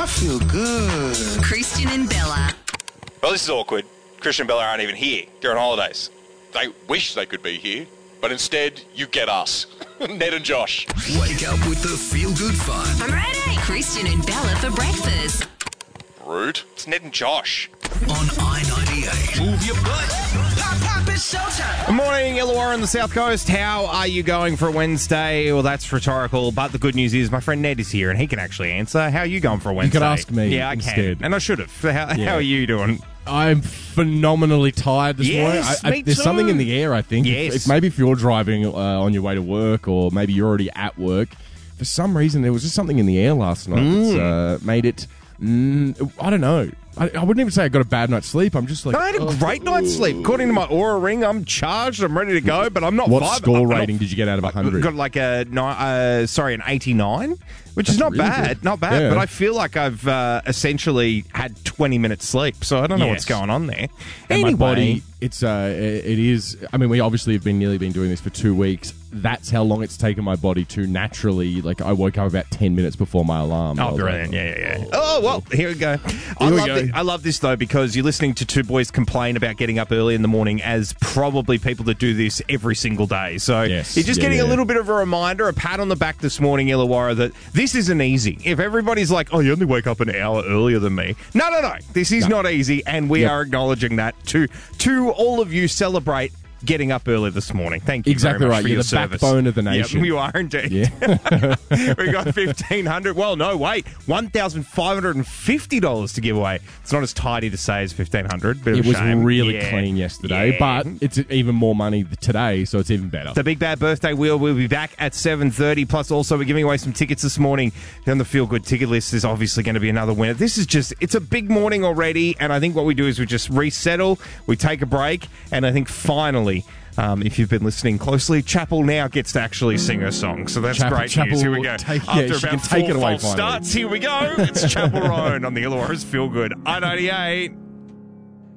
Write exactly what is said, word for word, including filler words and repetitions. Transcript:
I feel good. Christian and Bella. Well, this is awkward. Christian and Bella aren't even here. They're on holidays. They wish they could be here, but instead, you get us. Ned and Josh. Wake up with the feel-good fun. I'm ready. Christian and Bella for breakfast. Rude. It's Ned and Josh. On I ninety-eight. Move your butt. Pop, pop, it's showtime. Good morning, Illawarra on the South Coast. How are you going for Wednesday? Well, that's rhetorical, but the good news is my friend Ned is here and he can actually answer. How are you going for Wednesday? You could ask me Yeah, I instead. can. And I should have. How, Yeah. how are you doing? I'm phenomenally tired this Yes, morning. I, I, me there's too. something in the air, I think. Yes. If, if maybe if you're driving uh, on your way to work or maybe you're already at work, for some reason there was just something in the air last night Mm. that's uh, made it... Mm, I don't know. I, I wouldn't even say I got a bad night's sleep. I'm just like... I had a great night's sleep. According to my Aura ring, I'm charged. I'm ready to go, but I'm not... What vibe- score I'm not- rating did you get out of one hundred? Got like a ni- uh, sorry, an eighty-nine, which is That's not really bad, good. not bad. Yeah. But I feel like I've uh, essentially had twenty minutes sleep, so I don't know Yes. what's going on there. And anyway, my body, it's uh, it it is. I mean, we obviously have been nearly been doing this for two weeks. That's how long it's taken my body to naturally. Like, I woke up about ten minutes before my alarm. I Oh, was brilliant! like, Yeah, yeah, yeah. Oh well, here we go. I we love go. thi- I love this though because you're listening to two boys complain about getting up early in the morning as probably people that do this every single day. So Yes. you're just Yeah, getting a yeah. little bit of a reminder, a pat on the back this morning, Illawarra, that this isn't easy. If everybody's like, "Oh, you only wake up an hour earlier than me," no, no, no, this is not easy, and we Yep. are acknowledging that to to all of you. Celebrate getting up early this morning. Thank you Exactly very much right. for You're your the service. backbone of the nation. Yep, you are indeed. Yeah. We got fifteen hundred. Well, no, wait, one thousand five hundred and fifty dollars to give away. It's not as tidy to say as fifteen hundred. Bit of It a was shame. really Yeah. clean yesterday, Yeah. but it's even more money today, so it's even better. The Big Bad Birthday Wheel will be back at seven thirty. Plus, also, we're giving away some tickets this morning. On the Feel Good ticket list, there's obviously going to be another winner. This is just, it's a big morning already, and I think what we do is we just resettle, we take a break, and I think finally, um, if you've been listening closely, Chapel now gets to actually sing her song. So that's Chapel- great Chapel news. Here we will go. take- yeah, After she about can take four it away false finally. starts, here we go. It's Chapel Roan on the Illawarra's Feel Good. I ninety-eight.